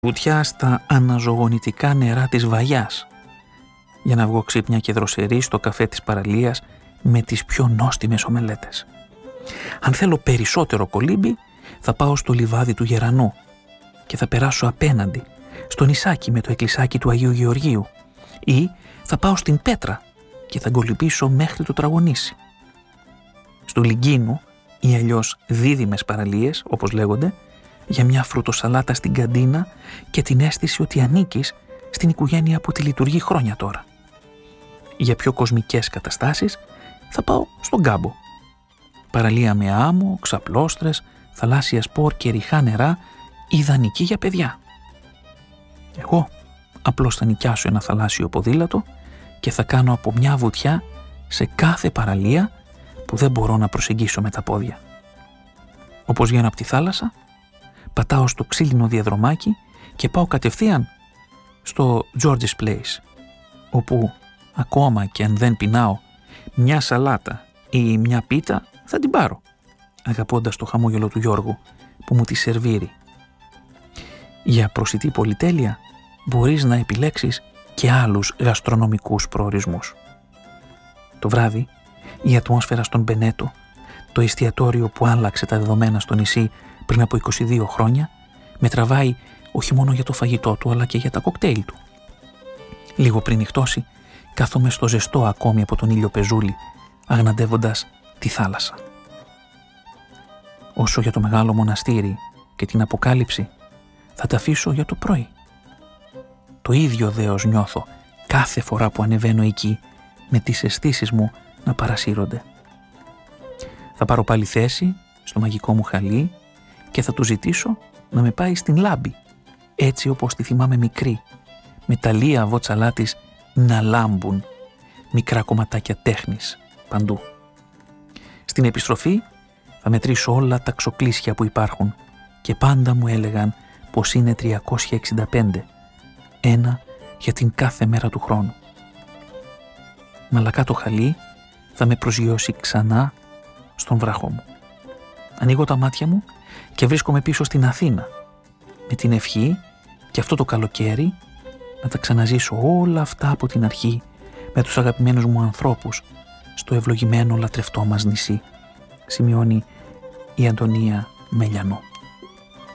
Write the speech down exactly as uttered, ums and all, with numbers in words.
βουτιά στα αναζωογονητικά νερά της Βαγιάς, για να βγω ξύπνια και δροσερή στο καφέ της παραλίας με τις πιο νόστιμες ομελέτες. Αν θέλω περισσότερο κολύμπι, θα πάω στο λιβάδι του Γερανού και θα περάσω απέναντι, στο νησάκι με το εκκλησάκι του Αγίου Γεωργίου, ή θα πάω στην Πέτρα και θα κολυμπήσω μέχρι το Τραγωνήσι. Στο Λυγκίνου, ή αλλιώς δίδυμες παραλίες, όπως λέγονται, για μια φρουτοσαλάτα στην καντίνα και την αίσθηση ότι ανήκεις στην οικογένεια που τη λειτουργεί χρόνια τώρα. Για πιο κοσμικές καταστάσεις θα πάω στον Κάμπο. Παραλία με άμμο, ξαπλώστρες, θαλάσσια σπορ και ριχά νερά, ιδανική για παιδιά. Εγώ απλώς θα νοικιάσω ένα θαλάσσιο ποδήλατο και θα κάνω από μια βουτιά σε κάθε παραλία που δεν μπορώ να προσεγγίσω με τα πόδια. Όπως βγαίνω από τη θάλασσα, πατάω στο ξύλινο διαδρομάκι και πάω κατευθείαν στο George's Place, όπου ακόμα και αν δεν πεινάω, μια σαλάτα ή μια πίτα θα την πάρω, αγαπώντας το χαμόγελο του Γιώργου που μου τη σερβίρει. Για προσιτή πολυτέλεια μπορείς να επιλέξεις και άλλους γαστρονομικούς προορισμούς. Το βράδυ, η ατμόσφαιρα στον Μπενέτο, το εστιατόριο που άλλαξε τα δεδομένα στο νησί πριν από είκοσι δύο χρόνια, με τραβάει όχι μόνο για το φαγητό του αλλά και για τα κοκτέιλ του. Λίγο πριν νυχτώσει, κάθομαι στο ζεστό ακόμη από τον ήλιο πεζούλι, αγναντεύοντας τη θάλασσα. Όσο για το μεγάλο μοναστήρι και την αποκάλυψη, θα τα αφήσω για το πρωί. Το ίδιο δέος νιώθω κάθε φορά που ανεβαίνω εκεί, με τις αισθήσεις μου να παρασύρονται. Θα πάρω πάλι θέση στο μαγικό μου χαλί και θα του ζητήσω να με πάει στην Λάμπη, έτσι όπως τη θυμάμαι μικρή, με τα λία βότσαλά της να λάμπουν, μικρά κομματάκια τέχνης παντού. Στην επιστροφή θα μετρήσω όλα τα ξοκλήσια που υπάρχουν και πάντα μου έλεγαν πως είναι τριακόσια εξήντα πέντε, ένα για την κάθε μέρα του χρόνου. Μαλακά το χαλί θα με προσγειώσει ξανά στον βράχο μου. Ανοίγω τα μάτια μου και βρίσκομαι πίσω στην Αθήνα, με την ευχή και αυτό το καλοκαίρι να τα ξαναζήσω όλα αυτά από την αρχή με τους αγαπημένους μου ανθρώπους στο ευλογημένο λατρευτό μας νησί, σημειώνει η Αντωνία Μελιανό.